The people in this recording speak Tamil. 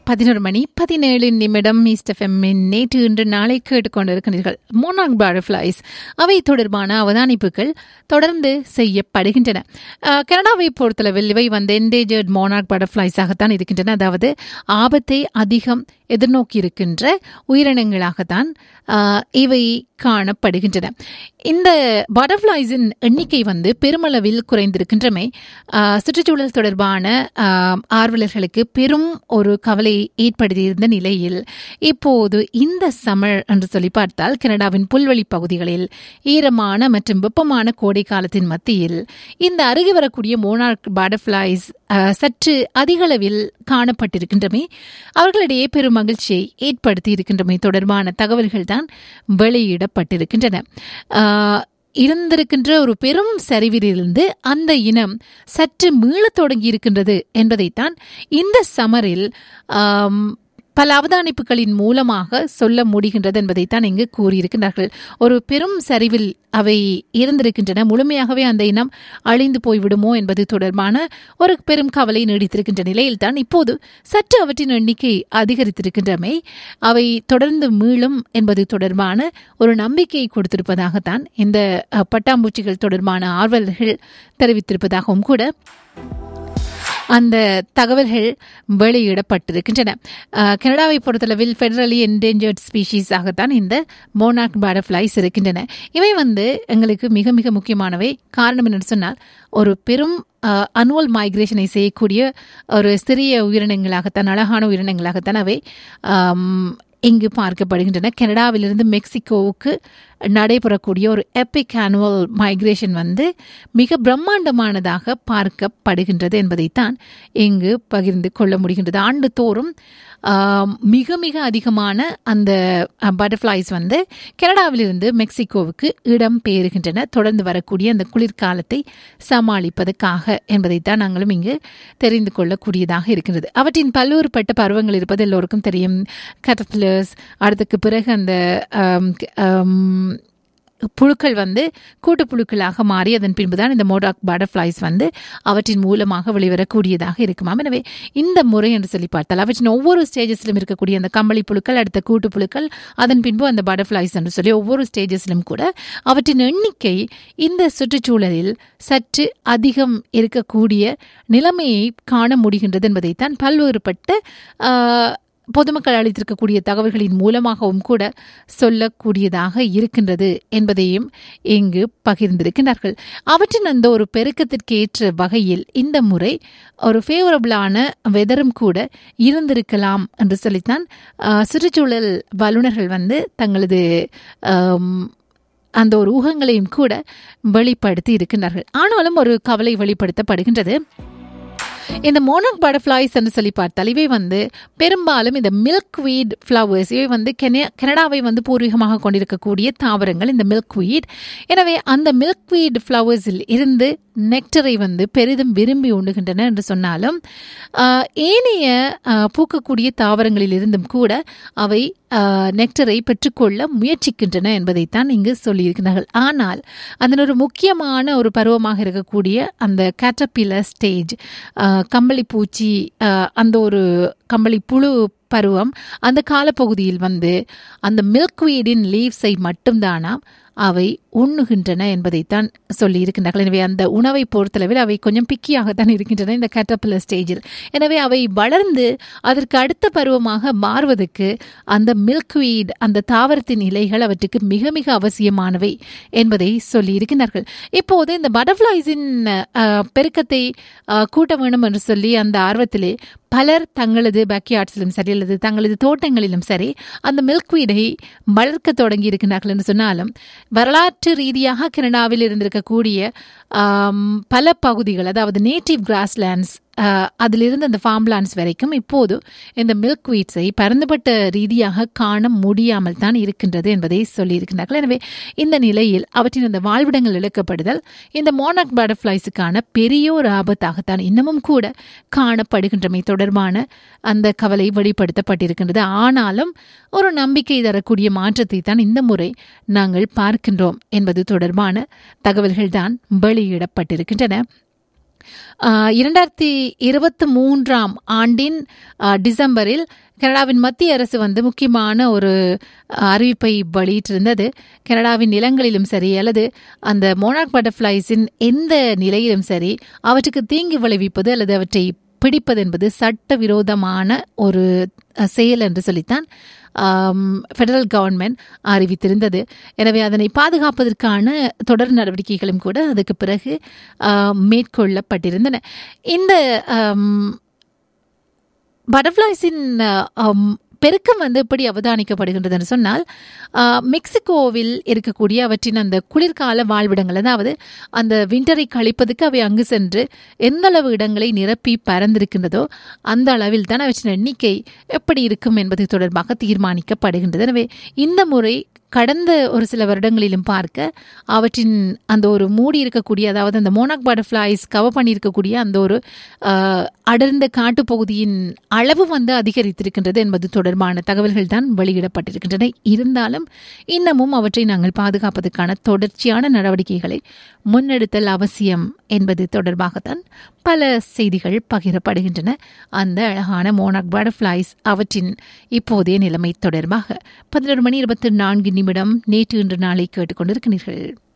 11:17 ஈஸ்ட் எஃப்எம்மின் நேற்று இன்று நாளை கேட்டுக்கொண்டிருக்கிறீர்கள். மோனார்க் பட்டர்ஃப்ளைஸ் அவை தொடர்பான அவதானிப்புகள் தொடர்ந்து செய்யப்படுகின்றன. கனடாவை பொறுத்தளவில் இவை என்டேஞ்சர்ட் மோனார்க் பட்டர்ஃப்ளைஸாகத்தான் இருக்கின்றன. அதாவது ஆபத்தை அதிகம் எதிர்நோக்கி இருக்கின்ற உயிரினங்களாகத்தான் இவை காணப்படுகின்றன. இந்த பட்டர்ஃப்ளைஸின் எண்ணிக்கை பெருமளவில் குறைந்திருக்கின்றமை சுற்றுச்சூழல் தொடர்பான ஆர்வலர்களுக்கு பெரும் ஒரு கவலை ஏற்படுத்தியிருந்த நிலையில் இப்போது இந்த சம்மர் என்று சொல்லி பார்த்தால் கனடாவின் புல்வெளி பகுதிகளில் ஈரமான மற்றும் வெப்பமான கோடை காலத்தின் மத்தியில் இந்த அருகே வரக்கூடிய மோனார்க் பட்டர்ஃப்ளைஸ் சற்று அதிகளவில் காணப்பட்டிருக்கின்றமை அவர்களிடையே பெரும் மகிழ்ச்சியை ஏற்படுத்தி இருக்கின்றமை தொடர்பான தகவல்கள் தான் வெளியிடப்பட்டிருக்கின்றன. இருந்திருக்கின்ற ஒரு பெரும் சரிவிலிருந்து அந்த இனம் சற்று மீளத் தொடங்கி இருக்கின்றது என்பதைத்தான் இந்த சமரில் பல அவதானிப்புகளின் மூலமாக சொல்ல முடிகின்றது என்பதைத்தான் இங்கு கூறியிருக்கிறார்கள். ஒரு பெரும் சரிவில் அவை இருந்திருக்கின்றன. முழுமையாகவே அந்த இனம் அழிந்து போய்விடுமோ என்பது தொடர்பான ஒரு பெரும் கவலை நீடித்திருக்கின்ற நிலையில் தான் இப்போது சற்று அவற்றின் எண்ணிக்கை அதிகரித்திருக்கின்றமை அவை தொடர்ந்து மீளும் என்பது தொடர்பான ஒரு நம்பிக்கையை கொடுத்திருப்பதாகத்தான் இந்த பட்டாம்பூச்சிகள் தொடர்பான ஆர்வலர்கள் தெரிவித்திருப்பதாகவும் கூட அந்த தகவல்கள் வெளியிடப்பட்டிருக்கின்றன. கனடாவை பொறுத்தளவில் ஃபெடரலி என்டேஞ்சர்ட் ஸ்பீஷீஸ் ஆகத்தான் இந்த மோனார்க் பட்டர்ஃப்ளைஸ் இருக்கின்றன. இவை எங்களுக்கு மிக மிக முக்கியமானவை. காரணம் என்னென்னு சொன்னால் ஒரு பெரும் அனுவல் மைக்ரேஷனை செய்யக்கூடிய ஒரு சிறிய உயிரினங்களாகத்தான், அழகான உயிரினங்களாகத்தான் அவை இங்கு பார்க்கப்படுகின்றன. கனடாவிலிருந்து மெக்சிகோவுக்கு நடைபெறக்கூடிய ஒரு எபிக் ஆனுவல் மைக்ரேஷன் மிக பிரம்மாண்டமானதாக பார்க்கப்படுகின்றது என்பதைத்தான் இங்கு பகிர்ந்து கொள்ள முடிகின்றது. ஆண்டுதோறும் மிக மிக அதிகமான அந்த பட்டர்ஃப்ளைஸ் கனடாவிலிருந்து மெக்சிகோவுக்கு இடம் பெயர்கின்றன. தொடர்ந்து வரக்கூடிய அந்த குளிர்காலத்தை சமாளிப்பதற்காக என்பதைத்தான் நாங்களும் இங்கு தெரிந்து கொள்ளக்கூடியதாக இருக்கின்றது. அவற்றின் பல்வேறுபட்ட பருவங்கள் இருப்பது எல்லோருக்கும் தெரியும். கேட்டர்பில்லர்ஸ், அடுத்துக்கு பிறகு அந்த புழுக்கள் கூட்டுப்புழுக்களாக மாறி அதன் பின்புதான் இந்த மோனார்க் பட்டர்ஃப்ளைஸ் அவற்றின் மூலமாக வெளிவரக்கூடியதாக இருக்குமாம். எனவே இந்த முறை என்று சொல்லி பார்த்தால் அவற்றின் ஒவ்வொரு ஸ்டேஜஸிலும் இருக்கக்கூடிய அந்த கம்பளி புழுக்கள், அடுத்த கூட்டுப்புழுக்கள், அதன் பின்பு அந்த பட்டர்ஃப்ளைஸ் என்று சொல்லி ஒவ்வொரு ஸ்டேஜஸிலும் கூட அவற்றின் எண்ணிக்கை இந்த சுற்றுச்சூழலில் சற்று அதிகம் இருக்கக்கூடிய நிலைமையை காண முடிகின்றது என்பதைத்தான் பல்வேறுபட்ட பொதுமக்கள் அளித்திருக்கக்கூடிய தகவல்களின் மூலமாகவும் கூட சொல்லக்கூடியதாக இருக்கின்றது என்பதையும் இங்கு பகிர்ந்திருக்கிறார்கள். அவற்றின் அந்த ஒரு பெருக்கத்திற்கு ஏற்ற வகையில் இந்த முறை ஒரு ஃபேவரபிளான வெதரும் கூட இருந்திருக்கலாம் என்று சொல்லித்தான் சுற்றுச்சூழல் வல்லுநர்கள் தங்களது அந்த ஒரு ஊகங்களையும் கூட வெளிப்படுத்தி இருக்கின்றார்கள். ஆனாலும் ஒரு கவலை வெளிப்படுத்தப்படுகின்றது. இந்த மோனார்க் பட்டர்ஃப்ளைஸ் என்று சொல்லி பார்த்தால் இவை பெரும்பாலும் இந்த மில்க்வீட் ஃப்ளவர்ஸ், இவை கனடாவை பூர்வீகமாக கொண்டிருக்கக்கூடிய தாவரங்கள் இந்த மில்க்வீட். எனவே அந்த மில்க்வீட் ஃப்ளவர்ஸில் இருந்து நெக்டரை பெரிதும் விரும்பி உண்ணுகின்றன என்று சொன்னாலும் ஏனைய பூக்கக்கூடிய தாவரங்களில் இருந்தும் கூட அவை நெக்டரை பெற்றுக்கொள்ள முயற்சிக்கின்றன என்பதைத்தான் இங்கு சொல்லியிருக்கிறார்கள். ஆனால் அதன் ஒரு முக்கியமான ஒரு பருவமாக இருக்கக்கூடிய அந்த கேட்டர்பில்லர் ஸ்டேஜ், கம்பளி பூச்சி, அந்த ஒரு கம்பளி புழு பருவம், அந்த காலப்பகுதியில் அந்த மில்க்வீடின் லீவ்ஸை மட்டும்தானா அவை உண்ணுகின்றன என்பதைத்தான் சொல்லி இருக்கின்றார்கள். எனவே அந்த உணவை பொறுத்தளவில் அவை கொஞ்சம் பிக்கியாகத்தான் இருக்கின்றன இந்த கேட்டர்பில்லர் ஸ்டேஜில். எனவே அவை வளர்ந்து அதற்கு அடுத்த பருவமாக மாறுவதற்கு அந்த மில்க்வீட், அந்த தாவரத்தின் இலைகள் அவற்றுக்கு மிக மிக அவசியமானவை என்பதை சொல்லி இருக்கின்றார்கள். இப்போது இந்த பட்டர்ஃப்ளைஸின் பெருக்கத்தை கூட்ட வேண்டும் என்று சொல்லி அந்த ஆர்வத்திலே பலர் தங்களது பேக்யார்ட்ஸிலும் சரி அல்லது தங்களது தோட்டங்களிலும் சரி அந்த மில்க்வீடை வளர்க்க தொடங்கி இருக்கிறார்கள் என்று சொன்னாலும் வரலாற்று ரீதியாக கனடாவில் இருந்திருக்கக்கூடிய பல பகுதிகள், அதாவது நேட்டிவ் கிராஸ்லேண்ட்ஸ், அதிலிருந்து அந்த ஃபார்ம்லேண்ட்ஸ் வரைக்கும் இப்போது இந்த மில்க்வீட்ஸை பரந்துபட்ட ரீதியாக காண முடியாமல் தான் இருக்கின்றது என்பதை சொல்லியிருக்கிறார்கள். எனவே இந்த நிலையில் அவற்றின் அந்த வாழ்விடங்கள் இழக்கப்படுதல் இந்த மோனார்க் பட்டர்ஃப்ளைஸுக்கான பெரிய ஒரு ஆபத்தாகத்தான் இன்னமும் கூட காணப்படுகின்றமை தொடர்பான அந்த கவலை வெளிப்படுத்தப்பட்டிருக்கின்றது. ஆனாலும் ஒரு நம்பிக்கை தரக்கூடிய மாற்றத்தை தான் இந்த முறை நாங்கள் பார்க்கின்றோம் என்பது தொடர்பான தகவல்கள் தான் வெளியிடப்பட்டிருக்கின்றன. 2023 ஆண்டின் டிசம்பரில் கனடாவின் மத்திய அரசு முக்கியமான ஒரு அறிவிப்பை வெளியிட்டிருந்தது. கனடாவின் நிலங்களிலும் சரி அல்லது அந்த மோனார்க் பட்டர்ஃப்ளைஸின் எந்த நிலையிலும் சரி அவற்றுக்கு தீங்கு விளைவிப்பது அல்லது அவற்றை பிடிப்பது என்பது சட்டவிரோதமான ஒரு செயல் என்று சொல்லித்தான் ஃபெடரல் கவர்மெண்ட் அறிவித்திருந்தது. எனவே அதனை பாதுகாப்பதற்கான தொடர் நடவடிக்கைகளும் கூட அதுக்கு பிறகு மேற்கொள்ளப்பட்டிருந்தன. இந்த பட்டர்ஃப்ளைஸின் பெருக்கம் எப்படி அவதானிக்கப்படுகின்றது என்று சொன்னால், மெக்சிகோவில் இருக்கக்கூடிய அவற்றின் அந்த குளிர்கால வாழ்விடங்கள், அதாவது அந்த விண்டரை கழிப்பதற்கு அவை அங்கு சென்று எந்த அளவு இடங்களை நிரப்பி பறந்திருக்கின்றதோ அந்த அளவில் தான் அவற்றின் எண்ணிக்கை எப்படி இருக்கும் என்பது தொடர்பாக தீர்மானிக்கப்படுகின்றது. எனவே இந்த முறை கடந்த ஒரு சில வருடங்களிலும் பார்க்க அவற்றின் அந்த ஒரு மூடி இருக்கக்கூடிய, அதாவது அந்த மோனார்க் பட்டர்ஃப்ளைஸ் கவர் பண்ணியிருக்கக்கூடிய அந்த ஒரு அடர்ந்த காட்டுப்பகுதியின் அளவு அதிகரித்திருக்கின்றது என்பது தொடர்பான தகவல்கள் தான் வெளியிடப்பட்டிருக்கின்றன. இருந்தாலும் இன்னமும் அவற்றை நாங்கள் பாதுகாப்பதற்கான தொடர்ச்சியான நடவடிக்கைகளை முன்னெடுத்தல் அவசியம் என்பது தொடர்பாகத்தான் பல செய்திகள் பகிரப்படுகின்றன. அந்த அழகான மோனார்க் பட்டர்ஃப்ளைஸ் அவற்றின் இப்போதைய நிலைமை தொடர்பாக 11:24 நேற்று இன்று நாளை கேட்டுக்கொண்டிருக்கிறீர்கள்.